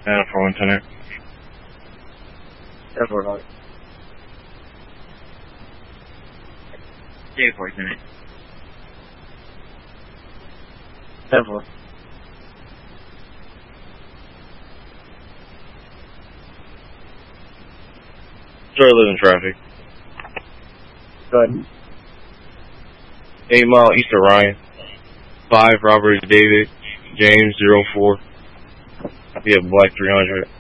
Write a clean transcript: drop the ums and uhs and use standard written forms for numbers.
And for Lieutenant. 10-4, Hawk. J4, Lieutenant. 10-4. Sorry, live in traffic. Go ahead. 8 Mile east of Ryan. 5 Robert David James 04. We have Black 300.